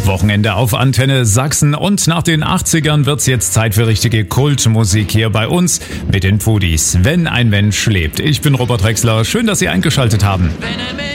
Wochenende auf Antenne Sachsen und nach den 80ern wird's jetzt Zeit für richtige Kultmusik hier bei uns mit den Foodies. Wenn ein Mensch lebt. Ich bin Robert Drexler. Schön, dass Sie eingeschaltet haben. Wenn ein Mensch